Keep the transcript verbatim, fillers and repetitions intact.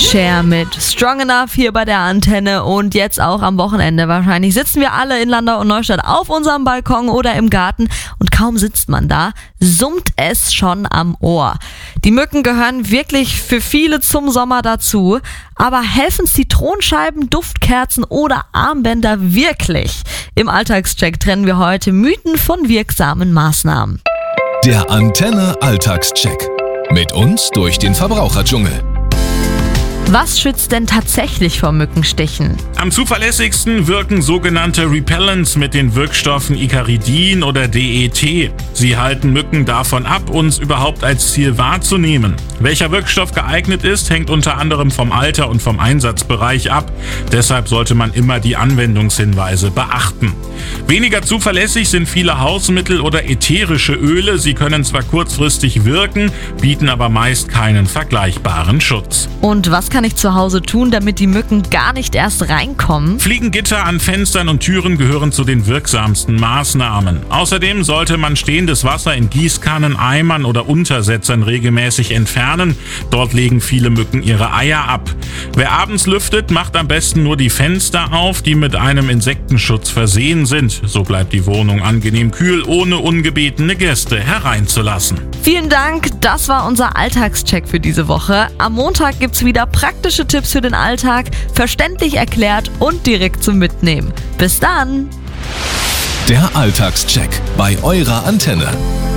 Cher mit Strong Enough hier bei der Antenne und jetzt auch am Wochenende wahrscheinlich sitzen wir alle in Landau und Neustadt auf unserem Balkon oder im Garten und kaum sitzt man da, summt es schon am Ohr. Die Mücken gehören wirklich für viele zum Sommer dazu, aber helfen Zitronenscheiben, Duftkerzen oder Armbänder wirklich? Im Alltagscheck trennen wir heute Mythen von wirksamen Maßnahmen. Der Antenne Alltagscheck. Mit uns durch den Verbraucherdschungel. Was schützt denn tatsächlich vor Mückenstichen? Am zuverlässigsten wirken sogenannte Repellents mit den Wirkstoffen Icaridin oder D E T. Sie halten Mücken davon ab, uns überhaupt als Ziel wahrzunehmen. Welcher Wirkstoff geeignet ist, hängt unter anderem vom Alter und vom Einsatzbereich ab. Deshalb sollte man immer die Anwendungshinweise beachten. Weniger zuverlässig sind viele Hausmittel oder ätherische Öle. Sie können zwar kurzfristig wirken, bieten aber meist keinen vergleichbaren Schutz. Und was kann ich zu Hause tun, damit die Mücken gar nicht erst reinkommen? Fliegengitter an Fenstern und Türen gehören zu den wirksamsten Maßnahmen. Außerdem sollte man stehendes Wasser in Gießkannen, Eimern oder Untersetzern regelmäßig entfernen. Dort legen viele Mücken ihre Eier ab. Wer abends lüftet, macht am besten nur die Fenster auf, die mit einem Insektenschutz versehen sind. So bleibt die Wohnung angenehm kühl, ohne ungebetene Gäste hereinzulassen. Vielen Dank, das war unser Alltagscheck für diese Woche. Am Montag gibt's wieder praktische Tipps für den Alltag, verständlich erklärt und direkt zum Mitnehmen. Bis dann! Der Alltagscheck bei eurer Antenne.